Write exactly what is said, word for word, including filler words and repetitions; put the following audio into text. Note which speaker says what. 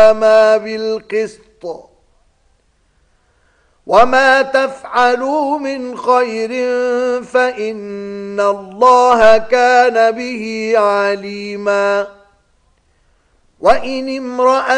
Speaker 1: إنما بالقسط وما تفعلوا من خير فإن الله كان به عليما وإن امرأة